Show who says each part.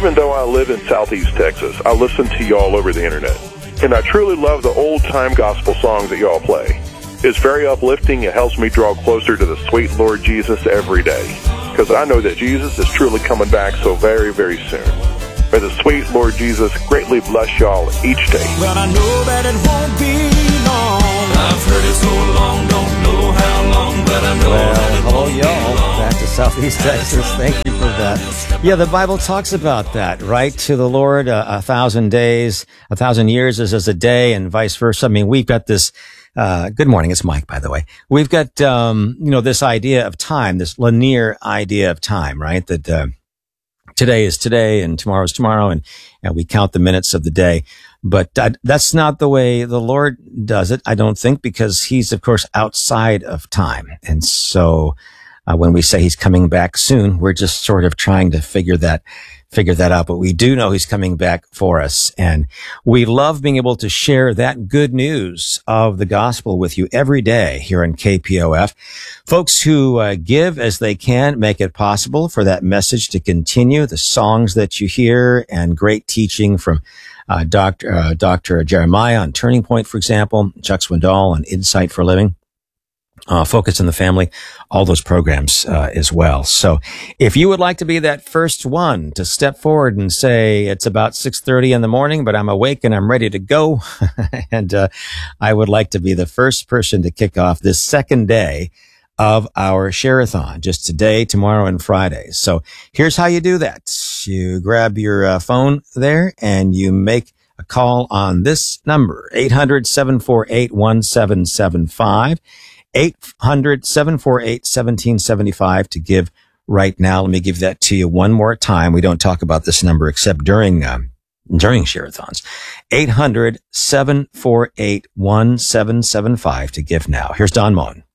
Speaker 1: Even though I live in Southeast Texas, I listen to you all over the internet. And I truly love the old-time gospel songs that y'all play. It's very uplifting. It helps me draw closer to the sweet Lord Jesus every day, because I know that Jesus is truly coming back so very, very soon. May the sweet Lord Jesus greatly bless y'all each day.
Speaker 2: Well, I know that it won't be long. I've heard it so long, don't know how long, but I know that it
Speaker 3: hello,
Speaker 2: won't
Speaker 3: y'all.
Speaker 2: be long.
Speaker 3: Back to Southeast Texas. Thank you for that. Yeah, the Bible talks about that, right? To the Lord, 1,000 days, 1,000 years is as a day, and vice versa. I mean, we've got this. Good morning. It's Mike, by the way. We've got, this idea of time, this linear idea of time, right? That, today is today and tomorrow is tomorrow, and we count the minutes of the day. But that's not the way the Lord does it, I don't think, because he's, of course, outside of time. And so when we say he's coming back soon, we're just sort of trying to figure that out. But we do know he's coming back for us. And we love being able to share that good news of the gospel with you every day here in KPOF. Folks who give as they can make it possible for that message to continue. The songs that you hear and great teaching from Dr. Jeremiah on Turning Point, for example, Chuck Swindoll on Insight for Living. Focus on the Family, all those programs as well. So if you would like to be that first one to step forward and say, it's about 6:30 in the morning, but I'm awake and I'm ready to go, and I would like to be the first person to kick off this second day of our Share-a-thon, just today, tomorrow, and Friday. So here's how you do that. You grab your phone there and you make a call on this number, 800-748-1775. 800-748-1775 to give right now. Let me give that to you one more time. We don't talk about this number except during Share-a-thons. 800-748-1775 to give now. Here's Don Moen.